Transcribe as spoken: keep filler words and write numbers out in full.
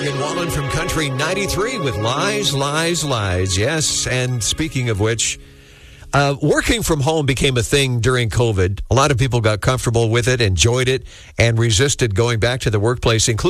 Morgan Wallen from Country ninety-three with Lies, Lies, Lies. Yes, and speaking of which, uh, working from home became a thing during COVID. A lot of people got comfortable with it, enjoyed it, and resisted going back to the workplace, including